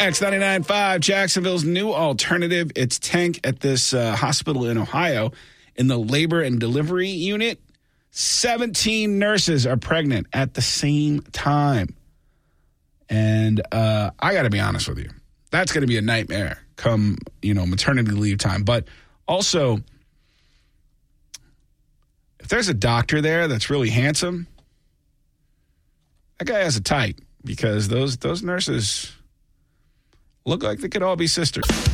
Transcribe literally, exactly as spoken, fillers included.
X ninety-nine point five, Jacksonville's new alternative. It's Tank at this uh, hospital in Ohio in the labor and delivery unit. seventeen nurses are pregnant at the same time. And uh, I got to be honest with you. That's going to be a nightmare come, you know, maternity leave time. But also, if there's a doctor there that's really handsome, that guy has a type because those those nurses look like they could all be sisters.